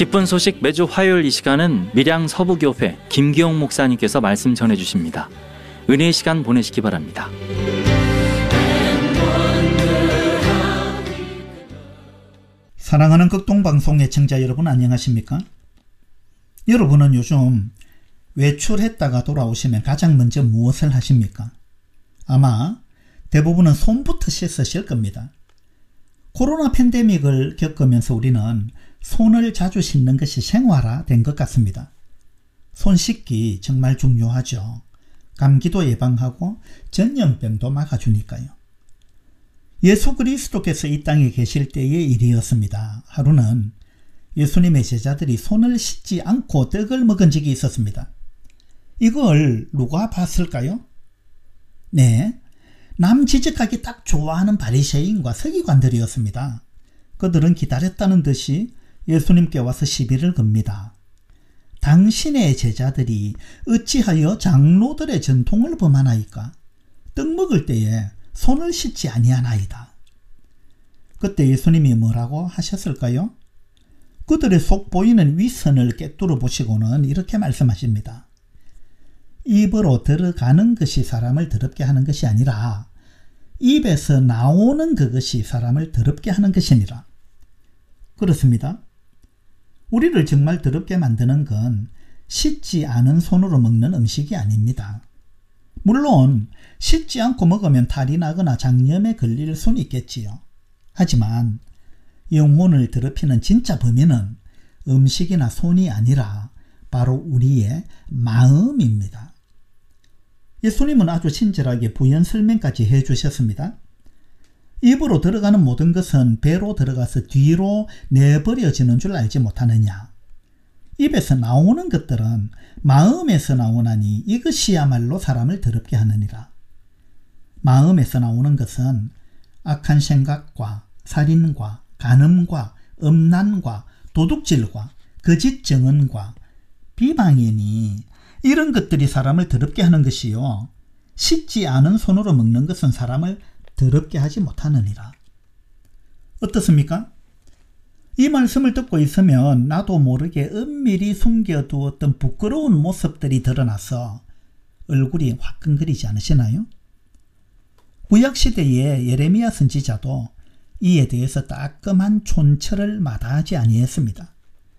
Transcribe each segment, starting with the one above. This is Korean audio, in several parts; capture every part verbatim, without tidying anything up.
기쁜 소식 매주 화요일 이 시간은 밀양 서부교회 김기용 목사님께서 말씀 전해주십니다. 은혜의 시간 보내시기 바랍니다. 사랑하는 극동방송 애청자 여러분, 안녕하십니까? 여러분은 요즘 외출했다가 돌아오시면 가장 먼저 무엇을 하십니까? 아마 대부분은 손부터 씻으실 겁니다. 코로나 팬데믹을 겪으면서 우리는 손을 자주 씻는 것이 생활화된 것 같습니다. 손 씻기 정말 중요하죠. 감기도 예방하고 전염병도 막아주니까요. 예수 그리스도께서 이 땅에 계실 때의 일이었습니다. 하루는 예수님의 제자들이 손을 씻지 않고 떡을 먹은 적이 있었습니다. 이걸 누가 봤을까요? 네, 남지적하기 딱 좋아하는 바리새인과 서기관들이었습니다. 그들은 기다렸다는 듯이 예수님께 와서 시비를 겁니다. 당신의 제자들이 어찌하여 장로들의 전통을 범하나이까? 떡 먹을 때에 손을 씻지 아니하나이다. 그때 예수님이 뭐라고 하셨을까요? 그들의 속 보이는 위선을 꿰뚫어 보시고는 이렇게 말씀하십니다. 입으로 들어가는 것이 사람을 더럽게 하는 것이 아니라 입에서 나오는 그것이 사람을 더럽게 하는 것이니라. 그렇습니다. 우리를 정말 더럽게 만드는 건 씻지 않은 손으로 먹는 음식이 아닙니다. 물론 씻지 않고 먹으면 탈이 나거나 장염에 걸릴 수는 있겠지요. 하지만 영혼을 더럽히는 진짜 범인은 음식이나 손이 아니라 바로 우리의 마음입니다. 예수님은 아주 친절하게 부연 설명까지 해주셨습니다. 입으로 들어가는 모든 것은 배로 들어가서 뒤로 내버려지는 줄 알지 못하느냐. 입에서 나오는 것들은 마음에서 나오나니 이것이야말로 사람을 더럽게 하느니라. 마음에서 나오는 것은 악한 생각과 살인과 간음과 음란과 도둑질과 거짓 증언과 비방이니 이런 것들이 사람을 더럽게 하는 것이요. 씻지 않은 손으로 먹는 것은 사람을 더럽게 하지 못하느니라. 어떻습니까? 이 말씀을 듣고 있으면 나도 모르게 은밀히 숨겨두었던 부끄러운 모습들이 드러나서 얼굴이 화끈거리지 않으시나요? 구약시대의 예레미야 선지자도 이에 대해서 따끔한 촌철을 마다하지 아니했습니다.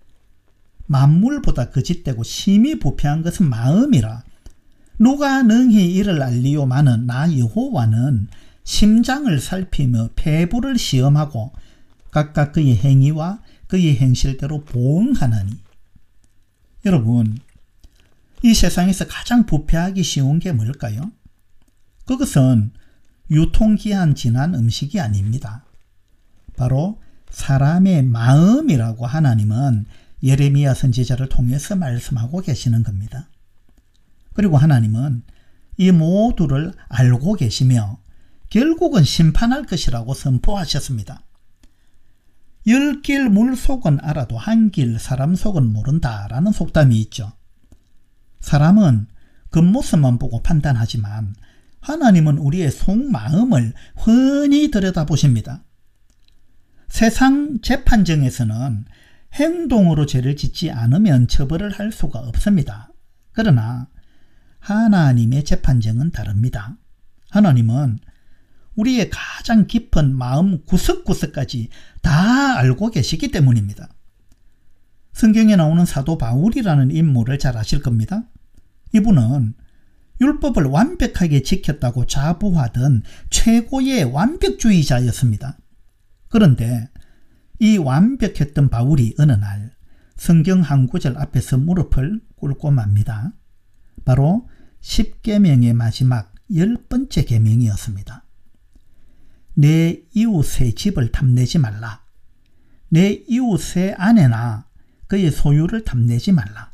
만물보다 거짓되고 심히 부패한 것은 마음이라. 누가 능히 이를 알리오마는 나 여호와는 심장을 살피며 폐부를 시험하고 각각 그의 행위와 그의 행실대로 보응하나니. 여러분, 이 세상에서 가장 부패하기 쉬운 게 뭘까요? 그것은 유통기한 지난 음식이 아닙니다. 바로 사람의 마음이라고 하나님은 예레미야 선지자를 통해서 말씀하고 계시는 겁니다. 그리고 하나님은 이 모두를 알고 계시며 결국은 심판할 것이라고 선포하셨습니다. 열 길 물속은 알아도 한 길 사람 속은 모른다라는 속담이 있죠. 사람은 겉모습만 보고 판단하지만 하나님은 우리의 속마음을 훤히 들여다보십니다. 세상 재판정에서는 행동으로 죄를 짓지 않으면 처벌을 할 수가 없습니다. 그러나 하나님의 재판정은 다릅니다. 하나님은 우리의 가장 깊은 마음 구석구석까지 다 알고 계시기 때문입니다. 성경에 나오는 사도 바울이라는 인물을 잘 아실 겁니다. 이분은 율법을 완벽하게 지켰다고 자부하던 최고의 완벽주의자였습니다. 그런데 이 완벽했던 바울이 어느 날 성경 한 구절 앞에서 무릎을 꿇고 맙니다. 바로 십계명의 마지막 열 번째 계명이었습니다. 내 이웃의 집을 탐내지 말라. 내 이웃의 아내나 그의 소유를 탐내지 말라.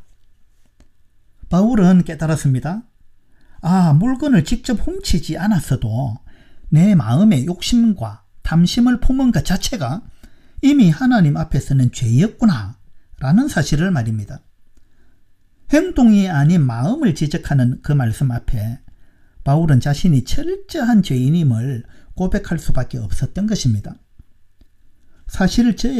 바울은 깨달았습니다. 아, 물건을 직접 훔치지 않았어도 내 마음의 욕심과 탐심을 품은 것 자체가 이미 하나님 앞에서는 죄였구나 라는 사실을 말입니다. 행동이 아닌 마음을 지적하는 그 말씀 앞에 바울은 자신이 철저한 죄인임을 고백할 수밖에 없었던 것입니다. 사실 저의